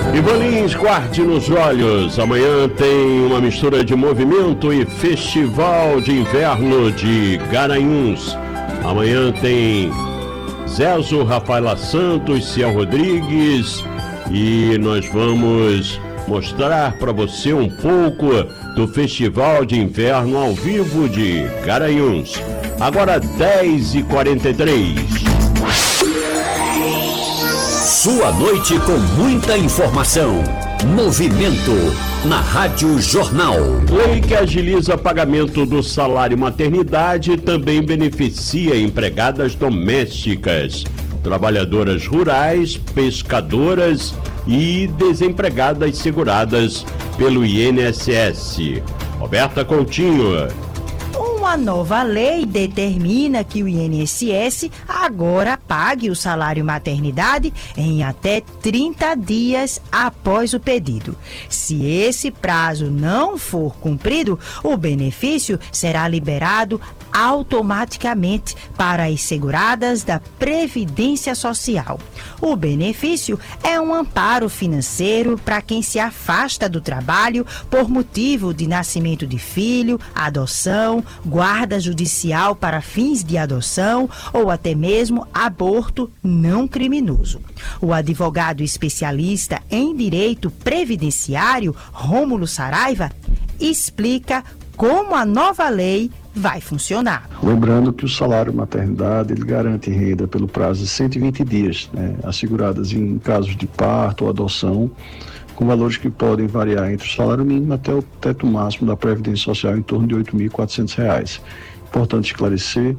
Ivanins, guarde nos olhos. Amanhã tem uma mistura de movimento e festival de inverno de Garanhuns. Amanhã tem Zezo, Rafaela Santos, Ciel Rodrigues e nós vamos mostrar para você um pouco do Festival de Inverno ao vivo de Garanhuns. Agora 10h43. Sua noite com muita informação. Movimento na Rádio Jornal. Lei que agiliza pagamento do salário maternidade também beneficia empregadas domésticas, trabalhadoras rurais, pescadoras e desempregadas seguradas pelo INSS. Roberta Coutinho. Uma nova lei determina que o INSS agora pague o salário maternidade em até 30 dias após o pedido. Se esse prazo não for cumprido, o benefício será liberado automaticamente para as seguradas da Previdência Social. O benefício é um amparo financeiro para quem se afasta do trabalho por motivo de nascimento de filho, adoção, guarda judicial para fins de adoção ou até mesmo aborto não criminoso. O advogado especialista em direito previdenciário, Rômulo Saraiva, explica como a nova lei vai funcionar. Lembrando que o salário maternidade ele garante renda pelo prazo de 120 dias, asseguradas em casos de parto ou adoção, com valores que podem variar entre o salário mínimo até o teto máximo da Previdência Social em torno de R$ 8.400. Importante esclarecer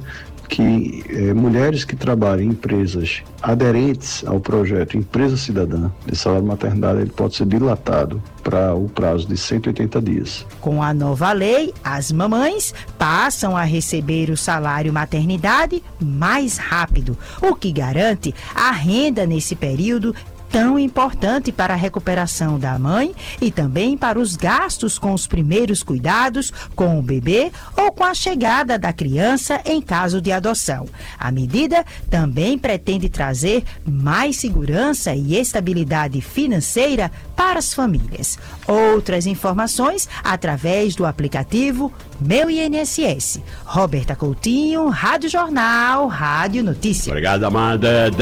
que mulheres que trabalham em empresas aderentes ao projeto Empresa Cidadã, de salário maternidade ele pode ser dilatado para o prazo de 180 dias. Com a nova lei, as mamães passam a receber o salário maternidade mais rápido, o que garante a renda nesse período tão importante para a recuperação da mãe e também para os gastos com os primeiros cuidados com o bebê ou com a chegada da criança em caso de adoção. A medida também pretende trazer mais segurança e estabilidade financeira para as famílias. Outras informações através do aplicativo Meu INSS. Roberta Coutinho, Rádio Jornal, Rádio Notícia. Obrigado, amada.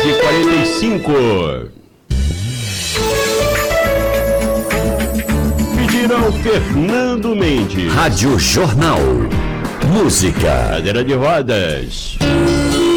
10h45. Pediram Fernando Mendes. Rádio Jornal. Música. Cadeira de rodas.